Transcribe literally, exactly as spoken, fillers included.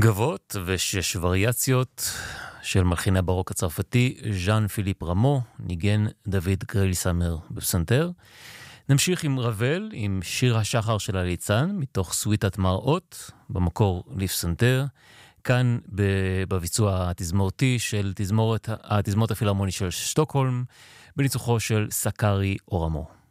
גבות ושש וריאציות של מלחיני הברוק הצרפתי ז'אן פיליפ רמו, ניגן דוד גריילסמר בפסנתר. נמשיך עם רבל, עם שיר השחר של הליצן, מתוך סוויטת מראות, במקור לפסנתר, כאן בביצוע התזמורתי של תזמורת, התזמורת הפילהרמונית של שטוקהולם, בניצוחו של סקארי אורמו.